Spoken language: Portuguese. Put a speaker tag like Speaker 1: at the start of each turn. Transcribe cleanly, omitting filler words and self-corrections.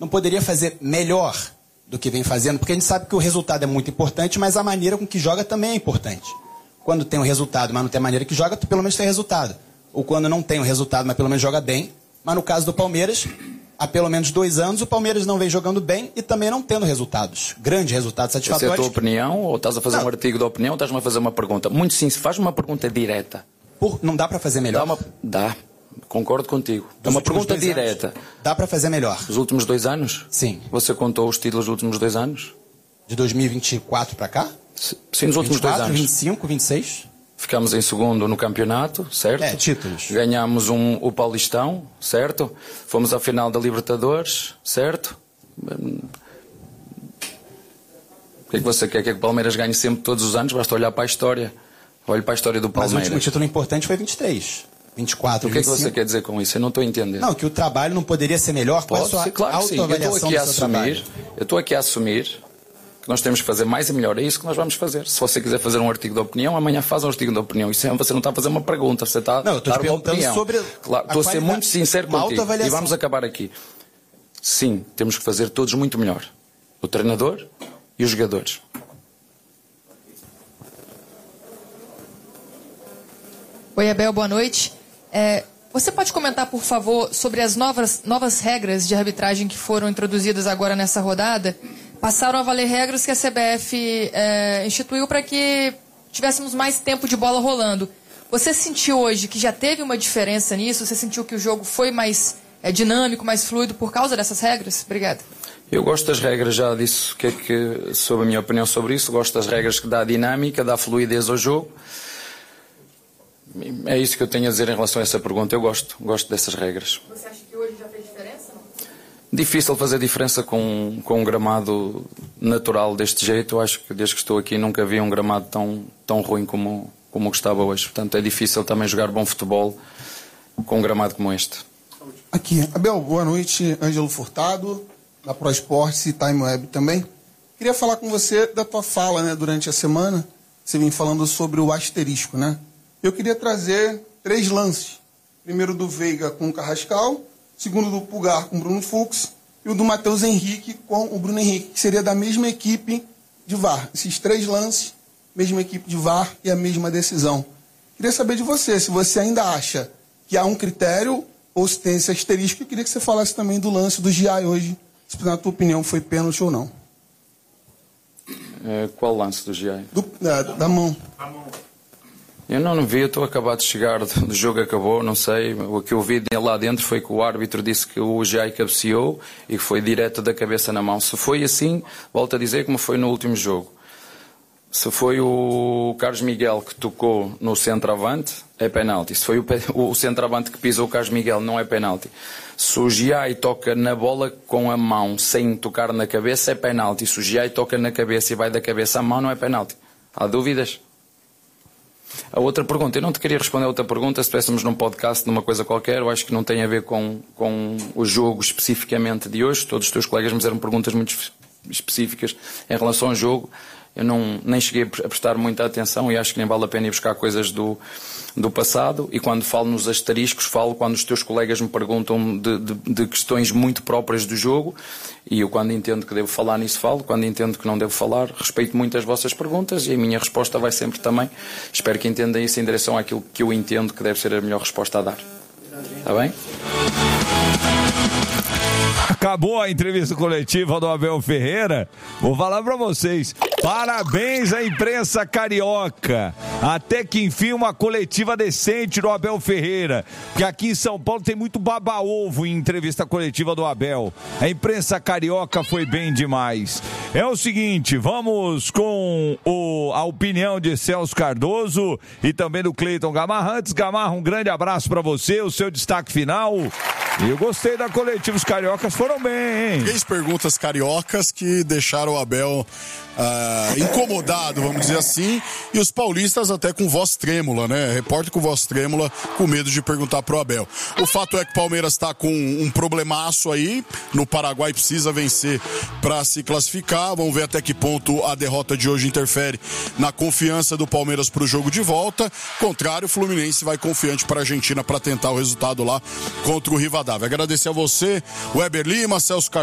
Speaker 1: não poderia fazer melhor do que vem fazendo? Porque a gente sabe que o resultado é muito importante, mas a maneira com que joga também é importante. Quando tem o resultado, mas não tem a maneira que joga, pelo menos tem resultado. Ou quando não tem o resultado, mas pelo menos joga bem. Mas no caso do Palmeiras, há pelo menos 2 anos, o Palmeiras não vem jogando bem e também não tendo resultados. Grandes resultados satisfatórios.
Speaker 2: Essa é a tua opinião? Ou estás a fazer um artigo de opinião ou estás-me a fazer uma pergunta? Muito sim, faz-me uma pergunta direta.
Speaker 1: Não dá para fazer melhor?
Speaker 2: Dá. Concordo contigo. É uma pergunta direta.
Speaker 1: Dá para fazer melhor.
Speaker 2: Os últimos 2 anos?
Speaker 1: Sim.
Speaker 2: Você contou os títulos dos últimos 2 anos?
Speaker 1: De 2024 para cá?
Speaker 2: Sim, nos últimos 2 anos.
Speaker 1: 25, 26.
Speaker 2: Ficámos em segundo no campeonato, certo?
Speaker 1: Títulos.
Speaker 2: Ganhámos o Paulistão, certo? Fomos à final da Libertadores, certo? O que é que você quer? Que o Palmeiras ganhe sempre todos os anos? Basta olhar para a história. Olhe para a história do Palmeiras.
Speaker 1: Mas o último título importante foi 23. 24,
Speaker 2: o que 25. É que você quer dizer com isso? Eu não estou entendendo.
Speaker 1: Não, que o trabalho não poderia ser melhor.
Speaker 2: Pode ser, claro que sim. Eu estou aqui a assumir que nós temos que fazer mais e melhor. É isso que nós vamos fazer. Se você quiser fazer um artigo de opinião, amanhã faz um artigo de opinião. Isso você não está a fazer uma pergunta, você está a dar uma opinião. Sobre claro, estou a ser muito sincero contigo. E vamos acabar aqui. Sim, temos que fazer todos muito melhor. O treinador e os jogadores.
Speaker 3: Oi, Abel, boa noite. Você pode comentar, por favor, sobre as novas regras de arbitragem que foram introduzidas agora nessa rodada? Passaram a valer regras que a CBF instituiu para que tivéssemos mais tempo de bola rolando. Você sentiu hoje que já teve uma diferença nisso? Você sentiu que o jogo foi mais dinâmico, mais fluido por causa dessas regras? Obrigada.
Speaker 2: Eu gosto das regras, já disse sobre a minha opinião sobre isso. Gosto das regras que dá dinâmica, dá fluidez ao jogo. É isso que eu tenho a dizer em relação a essa pergunta. Eu gosto dessas regras.
Speaker 3: Você acha que hoje já fez diferença? Não?
Speaker 2: Difícil fazer diferença com um gramado natural deste jeito. Eu acho que desde que estou aqui nunca vi um gramado tão ruim como o que estava hoje. Portanto, é difícil também jogar bom futebol com um gramado como este.
Speaker 4: Aqui, Abel, boa noite. Ângelo Furtado, da Pro Esportes e Time Web também. Queria falar com você da tua fala, né, durante a semana. Você vem falando sobre o asterisco, né? Eu queria trazer 3 lances. Primeiro do Veiga com o Carrascal, segundo do Pulgar com o Bruno Fux e o do Matheus Henrique com o Bruno Henrique, que seria da mesma equipe de VAR. Esses 3 lances, mesma equipe de VAR e a mesma decisão. Queria saber de você, se você ainda acha que há um critério ou se tem esse asterisco. Eu queria que você falasse também do lance do Giai hoje, se na tua opinião foi pênalti ou não.
Speaker 2: Qual lance do Giai?
Speaker 4: Da mão.
Speaker 2: Eu não vi, eu estou acabado de chegar, do jogo acabou, não sei. O que eu vi lá dentro foi que o árbitro disse que o Giai cabeceou e que foi direto da cabeça na mão. Se foi assim, volto a dizer como foi no último jogo. Se foi o Carlos Miguel que tocou no centroavante, é penalti. Se foi o centroavante que pisou o Carlos Miguel, não é penalti. Se o Giai toca na bola com a mão sem tocar na cabeça, é penalti. Se o Giai toca na cabeça e vai da cabeça à mão, não é penalti. Há dúvidas? A outra pergunta, eu não te queria responder a outra pergunta, se estivéssemos num podcast, numa coisa qualquer, eu acho que não tem a ver com o jogo especificamente de hoje. Todos os teus colegas me fizeram perguntas muito específicas em relação ao jogo. Eu nem cheguei a prestar muita atenção e acho que nem vale a pena ir buscar coisas do passado. E quando falo nos asteriscos, falo quando os teus colegas me perguntam de questões muito próprias do jogo. E eu, quando entendo que devo falar nisso, falo. Quando entendo que não devo falar, respeito muito as vossas perguntas e a minha resposta vai sempre também. Espero que entendam isso em direção àquilo que eu entendo que deve ser a melhor resposta a dar. Está bem?
Speaker 5: Acabou a entrevista coletiva do Abel Ferreira. Vou falar pra vocês. Parabéns à imprensa carioca. Até que enfim uma coletiva decente do Abel Ferreira. Porque aqui em São Paulo tem muito baba-ovo em entrevista coletiva do Abel. A imprensa carioca foi bem demais. É o seguinte, vamos com a opinião de Celso Cardoso e também do Cleiton Gamarra. Antes, Gamarra, um grande abraço pra você, o seu destaque final. Eu gostei da coletiva, os cariocas foram bem, hein?
Speaker 6: 3 perguntas cariocas que deixaram o Abel incomodado, vamos dizer assim, e os paulistas até com voz trêmula, né? Repórter com voz trêmula, com medo de perguntar pro Abel. O fato é que o Palmeiras tá com um problemaço aí, no Paraguai precisa vencer para se classificar, vamos ver até que ponto a derrota de hoje interfere na confiança do Palmeiras pro jogo de volta. Contrário, o Fluminense vai confiante para a Argentina para tentar o resultado lá contra o Rivadavia. Agradecer a você, Weber Lima, Celso Cardoso,